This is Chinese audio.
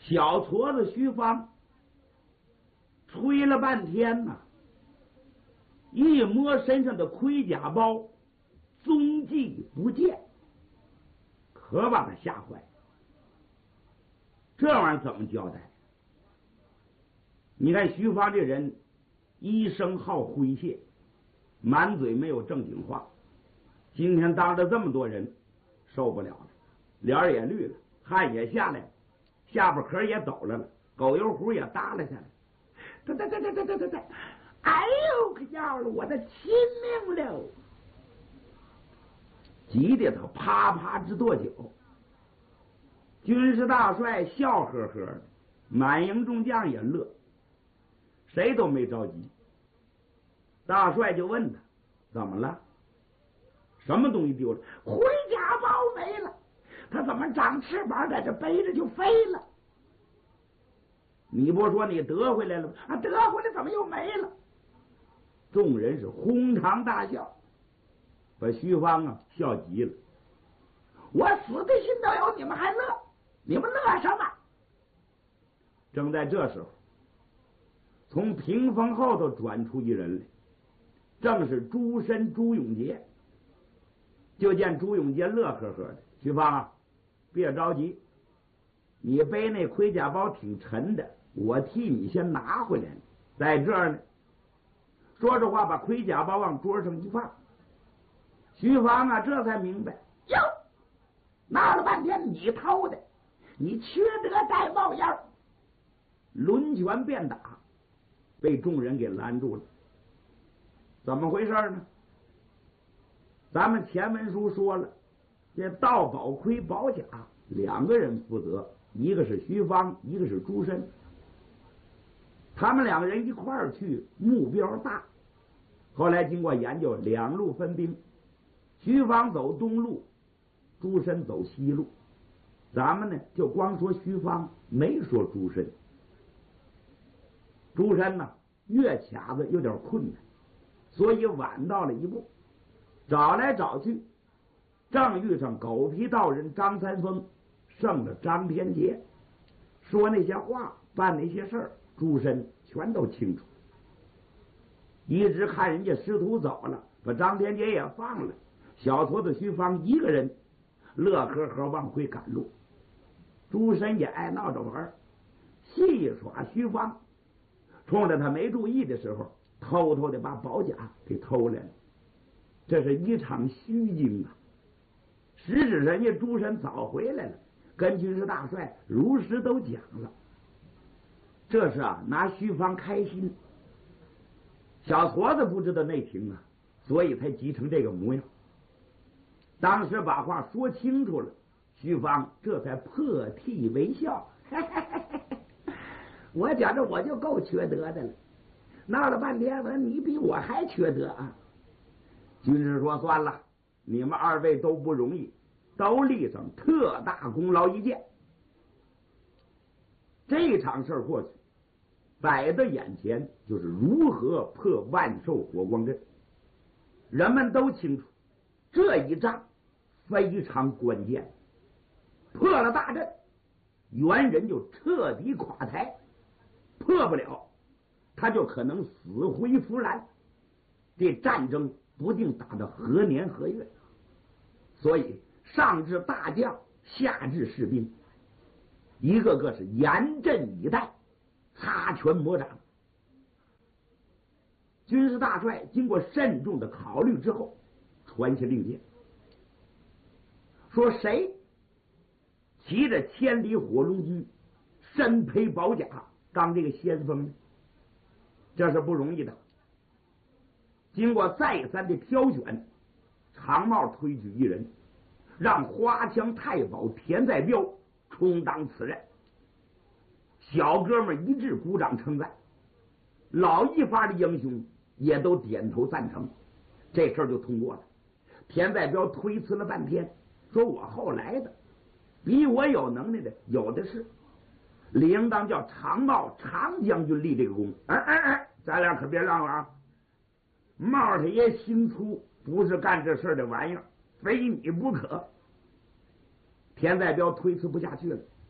小矬子徐芳吹了半天呢，一摸身上的盔甲包，踪迹不见，可把他吓坏。这玩意儿怎么交代？你看徐芳这人一生好诙谐，满嘴没有正经话，今天当着这么多人受不了了，脸儿也绿了，汗也下来了，下巴壳也抖了，狗油壶也耷拉下来。对，哎呦，可要了我的亲命了！急得他啪啪直跺脚。军师大帅笑呵呵的，满营众将也乐，谁都没着急。大帅就问他怎么了，什么东西丢了？盔甲包没了，他怎么长翅膀在这背着就飞了？你不说你得回来了吗？啊，得回来怎么又没了？众人是哄堂大笑，把徐芳啊笑急了。我死的心都有，你们还乐？你们乐什么？正在这时候，从屏风后头转出一人来，正是朱深朱永杰。就见朱永杰乐呵呵的：“徐芳啊，别着急，你背那盔甲包挺沉的，我替你先拿回来了，在这儿呢。”说着话，把盔甲包往桌上一放。徐芳啊，这才明白，哟，闹了半天你偷的，你缺德带冒烟，抡拳便打，被众人给拦住了。怎么回事呢？咱们前文书说了，这盗宝盔宝甲两个人负责，一个是徐芳，一个是朱深。他们两个人一块儿去，目标大。后来经过研究，两路分兵，徐芳走东路，朱深走西路。咱们呢就光说徐芳，没说朱深。朱深呢越卡子有点困难，所以晚到了一步。找来找去，正遇上狗皮道人张三丰胜了张天杰，说那些话，办那些事儿，朱深全都清楚。一直看人家师徒走了，把张天杰也放了，小矬子徐芳一个人乐呵呵往回赶路。朱深也爱闹着玩，戏耍徐芳，冲着他没注意的时候，偷偷的把宝甲给偷来了。这是一场虚惊啊！实质人家朱深早回来了，跟军师大帅如实都讲了。这是拿徐芳开心。小矬子不知道内情啊，所以才急成这个模样。当时把话说清楚了，徐芳这才破涕为笑。我觉着我就够缺德的了，闹了半天，你比我还缺德啊！军师说：“算了，你们二位都不容易，都立上特大功劳一件。这场事过去，摆在眼前就是如何破万寿火光阵。人们都清楚，这一仗非常关键，破了大阵，元人就彻底垮台；破不了，他就可能死灰复燃。这战争不定打到何年何月，所以上至大将，下至士兵，一个个是严阵以待，擦拳磨掌。军师大帅经过慎重的考虑之后，传下令箭，说谁骑着千里火龙驹，身披宝甲，当这个先锋呢？这是不容易的。经过再三的挑选，长帽推举一人，让花枪太保田在彪充当此任。小哥们一致鼓掌称赞，老一发的英雄也都点头赞成，这事儿就通过了。田在彪推辞了半天，说我后来的，比我有能耐的有的是，理应当叫长帽常将军立这个功。咱俩可别嚷嚷啊！帽他爷心粗，不是干这事的玩意儿，非你不可。田在彪推辞不下去了，